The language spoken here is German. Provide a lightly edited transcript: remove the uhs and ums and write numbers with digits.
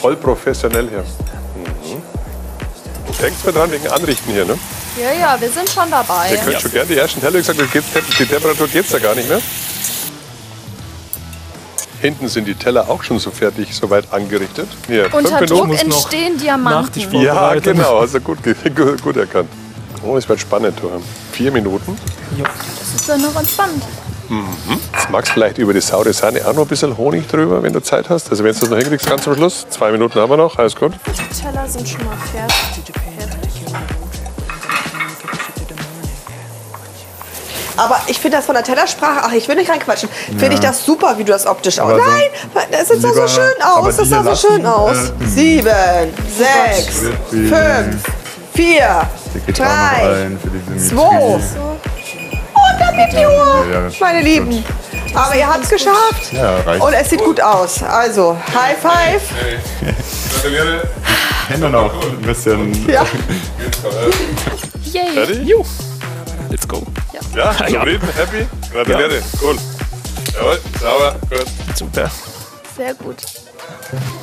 voll professionell hier. Denkt mir dran wegen Anrichten hier, ne? Ja, wir sind schon dabei. Ihr könnt schon gerne die ersten Teller gesagt, die Temperatur geht es ja gar nicht mehr. Hinten sind die Teller auch schon so fertig, soweit angerichtet. Hier, Unter 5 Druck Minuten. entstehen Diamanten. Ja, genau, also gut erkannt. Oh, es wird spannend, du. 4 Minuten. Das ist ja noch entspannt. Jetzt magst du vielleicht über die saure Sahne auch noch ein bisschen Honig drüber, wenn du Zeit hast. Also wenn du das noch hinkriegst, ganz zum Schluss. 2 Minuten haben wir noch, alles gut. Die Teller sind schon mal fertig. Aber ich finde das von der Tellersprache, ach, ich will nicht reinquatschen, finde ich das super, wie du das optisch aus. Nein, das sieht doch so schön aus, das sah so schön aus. 7, 6, 5, 4, 3, 2 und dann mit die Uhr, meine Lieben. Aber ihr habt es geschafft und es sieht gut aus. Also, High Five. Hände noch ein bisschen. Ja. Yay. Fertig? Let's go. Ja, zufrieden, happy? Gratuliere, cool. Jawohl, sauber, gut. Super. Sehr gut.